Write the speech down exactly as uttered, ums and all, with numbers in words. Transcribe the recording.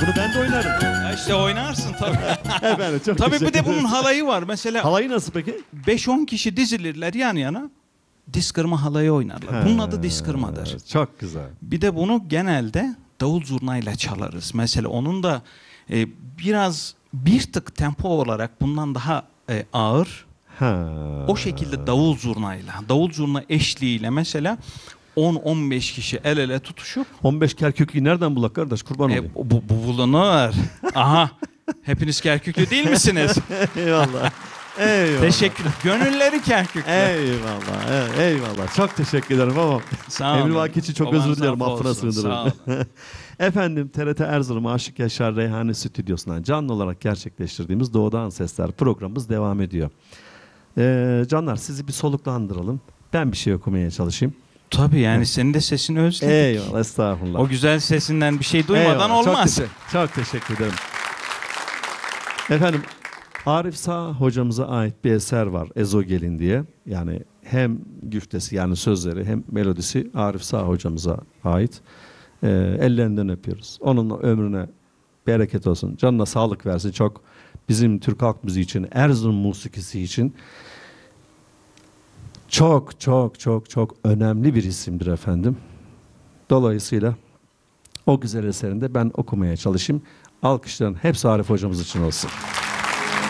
Bunu ben de oynarım. Ya işte oynarsın tabii. Efendim çok Tabii bir teşekkür de bunun ederim. halayı var. Mesela Halayı nasıl peki? beş on kişi dizilirler yan yana. Diz kırma halayı oynarlar. Bunun adı diz kırmadır. Çok güzel. Bir de bunu genelde davul zurnayla çalarız. Mesela onun da e, biraz bir tık tempo olarak bundan daha e, ağır. Ha. O şekilde davul zurnayla, davul zurna eşliğiyle mesela on on beş kişi el ele tutuşup on beş Kerküklü'yü nereden bulak kardeş? Kurban e, olayım. bu, bu bulunur. Aha. Hepiniz Kerküklü değil misiniz? Eyvallah. Eyvallah. Teşekkür. Gönülleri Kerküklü. Eyvallah. ey- Eyvallah. Çok teşekkür ederim babam. Sağ olun. Emri Vaki için çok Babanız özür diliyorum. affola Affına olsun. sığınırım. Sağ olun. Efendim T R T Erzurum Aşık Yaşar Reyhani Stüdyosu'ndan canlı olarak gerçekleştirdiğimiz Doğudan Sesler programımız devam ediyor. Ee, canlar sizi bir soluklandıralım. Ben bir şey okumaya çalışayım. Tabii yani senin de sesini özledik. Eyvallah estağfurullah. O güzel sesinden bir şey duymadan Eyvallah, olmaz. Çok, teşekkür, çok teşekkür ederim. Efendim Arif Sağ hocamıza ait bir eser var. Ezogelin diye. Yani hem güftesi yani sözleri hem melodisi Arif Sağ hocamıza ait. Ee, ellerinden öpüyoruz. Onun ömrüne bereket olsun. Canına sağlık versin. Çok bizim Türk halk müziği için, Erzurum musikisi için çok çok çok çok önemli bir isimdir efendim. Dolayısıyla o güzel eserinde ben okumaya çalışayım. Alkışların hepsi Arif hocamız için olsun.